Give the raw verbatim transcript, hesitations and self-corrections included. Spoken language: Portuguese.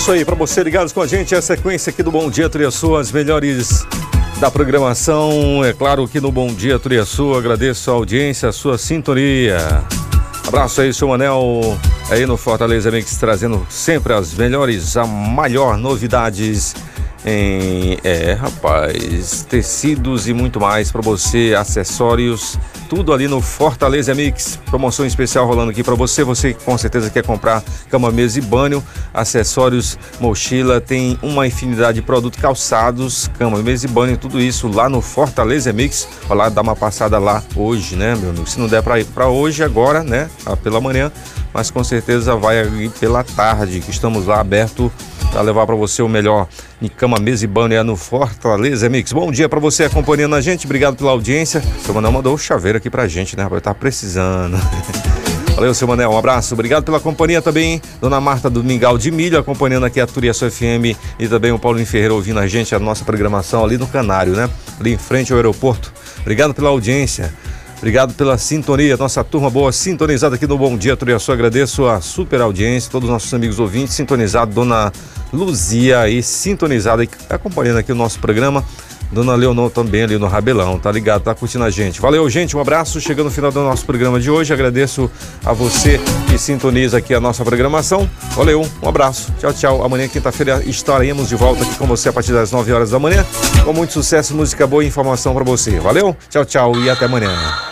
isso aí, para você ligados com a gente, a sequência aqui do Bom Dia Turiaçu, as melhores da programação. É claro que no Bom Dia Turiaçu, agradeço a audiência, a sua sintonia. Abraço aí, seu Manel, aí no Fortaleza Mix, trazendo sempre as melhores, a maior novidades em, é, rapaz, tecidos e muito mais para você, acessórios, tudo ali no Fortaleza Mix. Promoção especial rolando aqui para você, você que com certeza quer comprar cama, mesa e banho, acessórios, mochila, tem uma infinidade de produtos, calçados, cama, mesa e banho, tudo isso lá no Fortaleza Mix. Vai lá dar uma passada lá hoje, né, meu amigo? Se não der para ir para hoje, agora, né, pela manhã, mas com certeza vai ir pela tarde, que estamos lá aberto para levar para você o melhor em cama, mesa e banho é no Fortaleza Mix. Bom dia para você acompanhando a gente, obrigado pela audiência. Seu Manel mandou o chaveiro aqui pra gente, né, rapaz? Tá precisando. Valeu, seu Manel, um abraço, obrigado pela companhia também. Dona Marta do Mingau de Milho acompanhando aqui a Turiaçu F M e também o Paulinho Ferreira ouvindo a gente, a nossa programação ali no Canário, né? Ali em frente ao aeroporto. Obrigado pela audiência. Obrigado pela sintonia, nossa turma boa sintonizada aqui no Bom Dia Turiaçu. Agradeço a super audiência, todos os nossos amigos ouvintes sintonizados, Dona Luzia aí sintonizada e acompanhando aqui o nosso programa. Dona Leonor também ali no Rabelão, tá ligado, tá curtindo a gente. Valeu, gente, um abraço, chegando no final do nosso programa de hoje. Agradeço a você que sintoniza aqui a nossa programação. Valeu, um abraço, tchau, tchau. Amanhã, quinta-feira, estaremos de volta aqui com você a partir das nove horas da manhã, com muito sucesso, música boa e informação pra você. Valeu, tchau, tchau e até amanhã.